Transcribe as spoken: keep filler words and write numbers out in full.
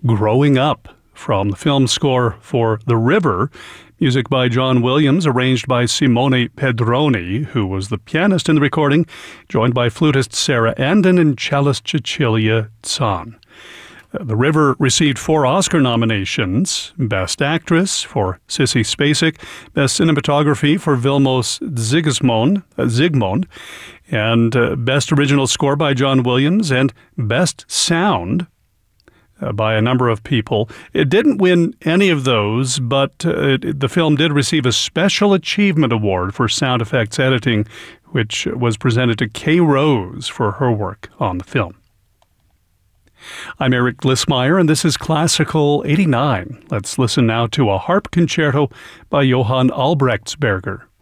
Growing Up from the film score for The River, music by John Williams, arranged by Simone Pedroni, who was the pianist in the recording, joined by flutist Sarah Andon and cellist Cecilia Zahn. The River received four Oscar nominations: Best Actress for Sissy Spacek, Best Cinematography for Vilmos Zsigmond, uh, Zsigmond, and uh, Best Original Score by John Williams, and Best Sound uh, by a number of people. It didn't win any of those, but uh, it, the film did receive a Special Achievement Award for sound effects editing, which was presented to Kay Rose for her work on the film. I'm Eric Glissmeyer, and this is Classical eighty-nine. Let's listen now to a harp concerto by Johann Albrechtsberger.